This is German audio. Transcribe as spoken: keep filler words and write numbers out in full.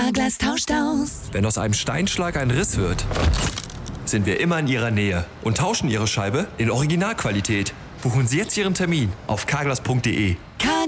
Carglass tauscht aus. Wenn aus einem Steinschlag ein Riss wird, sind wir immer in Ihrer Nähe und tauschen Ihre Scheibe in Originalqualität. Buchen Sie jetzt Ihren Termin auf carglass punkt de.